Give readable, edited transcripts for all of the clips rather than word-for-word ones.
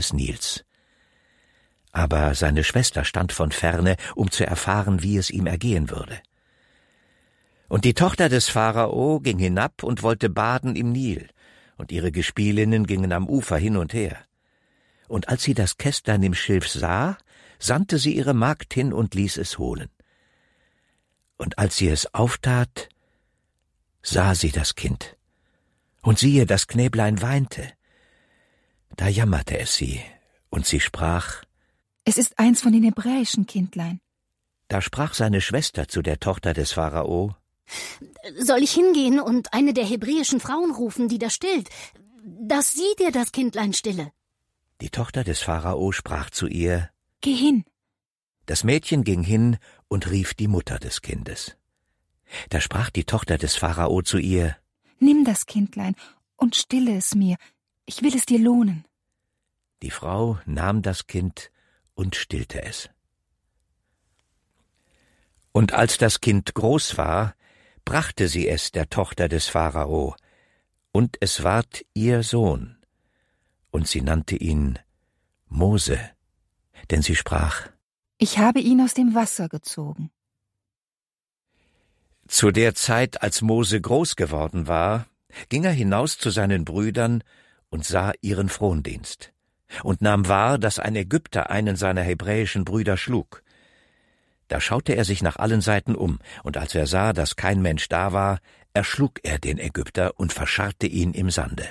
des Nils. Aber seine Schwester stand von ferne, um zu erfahren, wie es ihm ergehen würde. Und die Tochter des Pharao ging hinab und wollte baden im Nil, und ihre Gespielinnen gingen am Ufer hin und her. Und als sie das Kästlein im Schilf sah, sandte sie ihre Magd hin und ließ es holen. Und als sie es auftat, sah sie das Kind. Und siehe, das Knäblein weinte. Da jammerte es sie, und sie sprach: Es ist eins von den hebräischen Kindlein. Da sprach seine Schwester zu der Tochter des Pharao: Soll ich hingehen und eine der hebräischen Frauen rufen, die da stillt, dass sie dir das Kindlein stille? Die Tochter des Pharao sprach zu ihr: Geh hin. Das Mädchen ging hin und rief die Mutter des Kindes. Da sprach die Tochter des Pharao zu ihr: Nimm das Kindlein und stille es mir, ich will es dir lohnen. Die Frau nahm das Kind und stillte es. Und als das Kind groß war, brachte sie es der Tochter des Pharao, und es ward ihr Sohn, und sie nannte ihn Mose, denn sie sprach: Ich habe ihn aus dem Wasser gezogen. Zu der Zeit, als Mose groß geworden war, ging er hinaus zu seinen Brüdern und sah ihren Frondienst und nahm wahr, dass ein Ägypter einen seiner hebräischen Brüder schlug. Da schaute er sich nach allen Seiten um, und als er sah, dass kein Mensch da war, erschlug er den Ägypter und verscharrte ihn im Sande.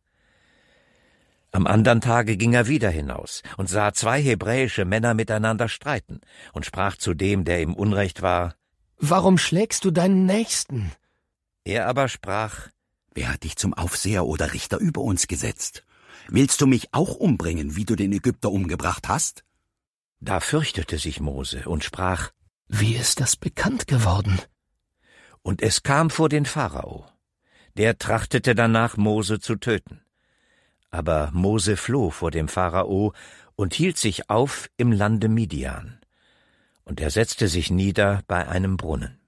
Am andern Tage ging er wieder hinaus und sah 2 hebräische Männer miteinander streiten und sprach zu dem, der im Unrecht war: Warum schlägst du deinen Nächsten? Er aber sprach: Wer hat dich zum Aufseher oder Richter über uns gesetzt? Willst du mich auch umbringen, wie du den Ägypter umgebracht hast? Da fürchtete sich Mose und sprach: Wie ist das bekannt geworden? Und es kam vor den Pharao. Der trachtete danach, Mose zu töten. Aber Mose floh vor dem Pharao und hielt sich auf im Lande Midian. Und er setzte sich nieder bei einem Brunnen.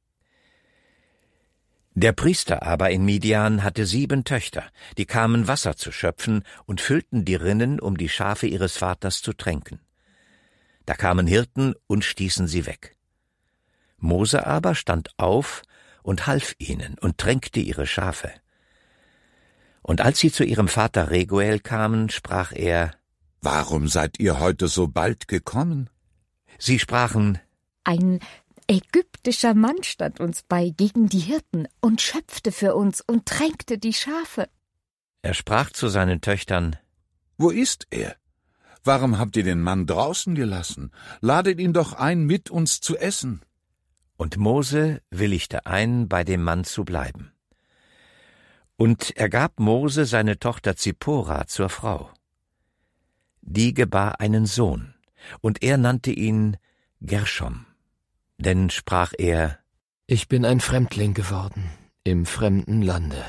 Der Priester aber in Midian hatte 7 Töchter, die kamen Wasser zu schöpfen und füllten die Rinnen, um die Schafe ihres Vaters zu tränken. Da kamen Hirten und stießen sie weg. Mose aber stand auf und half ihnen und tränkte ihre Schafe. Und als sie zu ihrem Vater Reguel kamen, sprach er: Warum seid ihr heute so bald gekommen? Sie sprachen: Ein ägyptischer Mann stand uns bei gegen die Hirten und schöpfte für uns und tränkte die Schafe. Er sprach zu seinen Töchtern: Wo ist er? Warum habt ihr den Mann draußen gelassen? Ladet ihn doch ein, mit uns zu essen. Und Mose willigte ein, bei dem Mann zu bleiben. Und er gab Mose seine Tochter Zippora zur Frau. Die gebar einen Sohn, und er nannte ihn Gershom. Denn sprach er: Ich bin ein Fremdling geworden, im fremden Lande.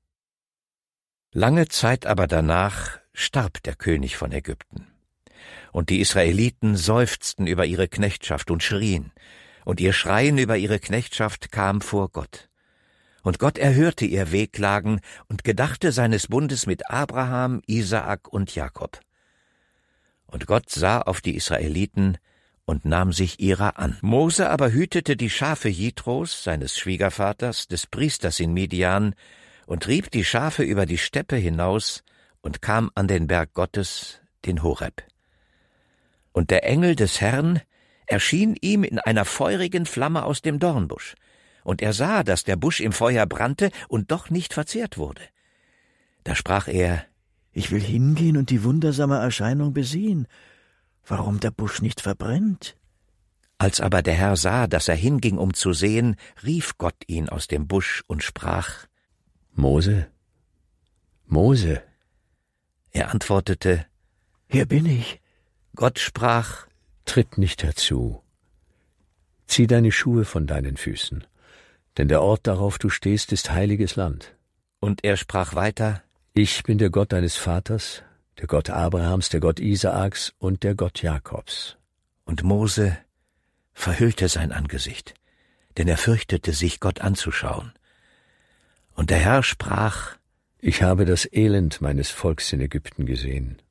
Lange Zeit aber danach starb der König von Ägypten. Und die Israeliten seufzten über ihre Knechtschaft und schrien, und ihr Schreien über ihre Knechtschaft kam vor Gott. Und Gott erhörte ihr Wehklagen und gedachte seines Bundes mit Abraham, Isaak und Jakob. Und Gott sah auf die Israeliten und nahm sich ihrer an. Mose aber hütete die Schafe Jitros, seines Schwiegervaters, des Priesters in Midian, und trieb die Schafe über die Steppe hinaus und kam an den Berg Gottes, den Horeb. Und der Engel des Herrn erschien ihm in einer feurigen Flamme aus dem Dornbusch, und er sah, dass der Busch im Feuer brannte und doch nicht verzehrt wurde. Da sprach er: Ich will hingehen und die wundersame Erscheinung besehen, warum der Busch nicht verbrennt. Als aber der Herr sah, dass er hinging, um zu sehen, rief Gott ihn aus dem Busch und sprach: Mose, Mose. Er antwortete: Hier bin ich. Gott sprach: Tritt nicht herzu. Zieh deine Schuhe von deinen Füßen, denn der Ort, darauf du stehst, ist heiliges Land. Und er sprach weiter: Ich bin der Gott deines Vaters, der Gott Abrahams, der Gott Isaaks und der Gott Jakobs. Und Mose verhüllte sein Angesicht, denn er fürchtete sich, Gott anzuschauen. Und der Herr sprach: Ich habe das Elend meines Volks in Ägypten gesehen,